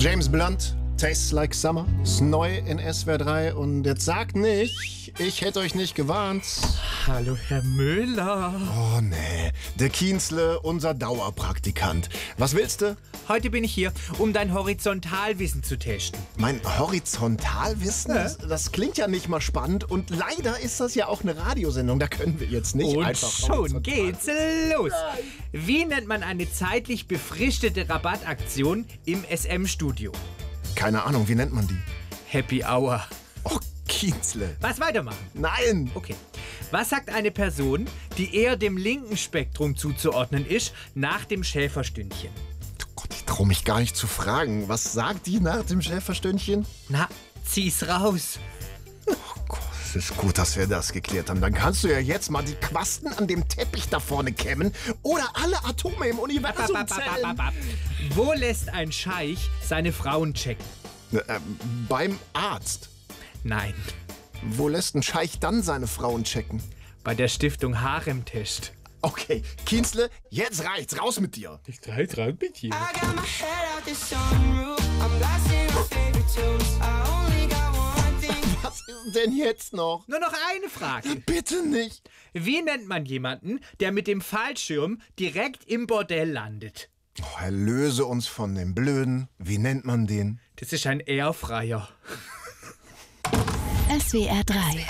James Blunt, Tastes Like Summer, ist neu in SWR 3 und jetzt sagt nicht, ich hätte euch nicht gewarnt. Hallo, Herr Müller. Oh nee, der Kienzle, unser Dauerpraktikant. Was willst du? Heute bin ich hier, um dein Horizontalwissen zu testen. Mein Horizontalwissen? Ja. Das klingt ja nicht mal spannend und leider ist das ja auch eine Radiosendung, da können wir jetzt nicht Und einfach schon horizontal. geht's los. Wie nennt man eine zeitlich befristete Rabattaktion im SM-Studio? Keine Ahnung, wie nennt man die? Happy Hour. Oh, Kienzle. Was weitermachen? Nein! Okay. Was sagt eine Person, die eher dem linken Spektrum zuzuordnen ist, nach dem Schäferstündchen? Oh Gott, ich traue mich gar nicht zu fragen. Was sagt die nach dem Schäferstündchen? Na, zieh's raus. Oh Gott, es ist gut, dass wir das geklärt haben. Dann kannst du ja jetzt mal die Quasten an dem Teppich da vorne kämmen oder alle Atome im Universum zählen. Wo lässt ein Scheich seine Frauen checken? Beim Arzt. Nein, Wo lässt ein Scheich dann seine Frauen checken? bei der Stiftung Harem-Test. Okay, Kienzle, jetzt reicht's. Raus mit dir. Ich drehe dran mit dir. I got my head out the sunroof. I'm blasting my favorite tunes. I only got one thing. Was ist denn jetzt noch? Nur noch eine Frage. Bitte nicht. Wie nennt man jemanden, der mit dem Fallschirm direkt im Bordell landet? Oh, erlöse uns von dem Blöden. Wie nennt man den? Das ist ein Airfryer. SWR 3